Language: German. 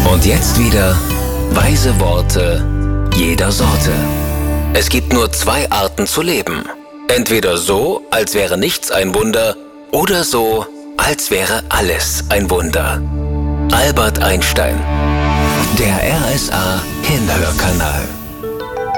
Und jetzt wieder weise Worte jeder Sorte. Es gibt nur 2 Arten zu leben. Entweder so, als wäre nichts ein Wunder, oder so, als wäre alles ein Wunder. Albert Einstein. Der RSA Hinhörkanal.